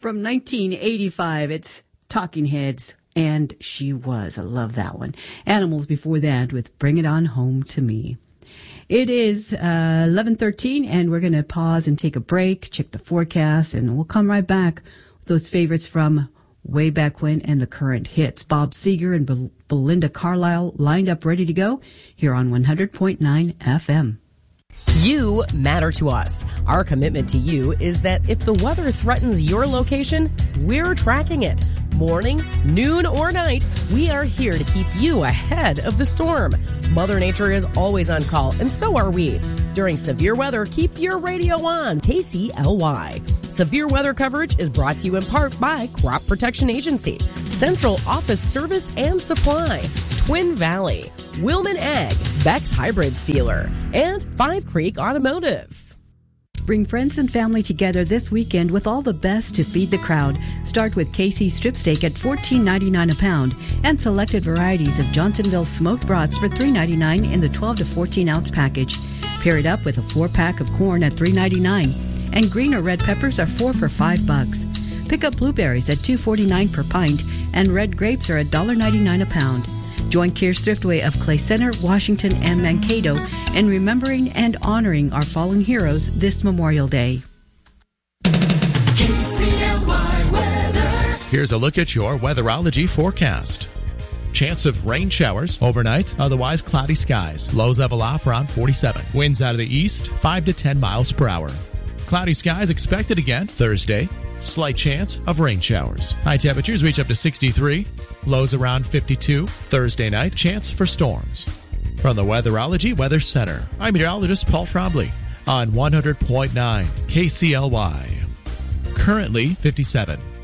From 1985, it's Talking Heads, and She Was. I love that one. Animals before that with Bring It On Home to Me. It is 11:13, and we're going to pause and take a break, check the forecast, and we'll come right back with those favorites from way back when and the current hits. Bob Seger and Belinda Carlisle lined up ready to go here on 100.9 FM. You matter to us. Our commitment to you is that if the weather threatens your location, we're tracking it. Morning, noon, or night, we are here to keep you ahead of the storm. Mother Nature is always on call, and so are we. During severe weather, keep your radio on. KCLY. Severe weather coverage is brought to you in part by Crop Protection Agency, Central Office Service and Supply, Twin Valley, Wilman Ag, Beck's Hybrid Steeler, and Five Creek Automotive. Bring friends and family together this weekend with all the best to feed the crowd. Start with KC Strip Steak at $14.99 a pound and selected varieties of Johnsonville smoked brats for $3.99 in the 12 to 14 ounce package. Pair it up with a 4-pack of corn at $3.99, and green or red peppers are 4 for $5. Pick up blueberries at $2.49 per pint, and red grapes are $1.99 a pound. Join Kear's Thriftway of Clay Center, Washington, and Mankato in remembering and honoring our fallen heroes this Memorial Day. KCLY weather. Here's a look at your weatherology forecast. Chance of rain showers overnight, otherwise cloudy skies. Lows level off around 47. Winds out of the east, 5 to 10 miles per hour. Cloudy skies expected again Thursday. Slight chance of rain showers. High temperatures reach up to 63. Lows around 52. Thursday night, chance for storms. From the Weatherology Weather Center, I'm meteorologist Paul Trombley on 100.9 KCLY. Currently 57.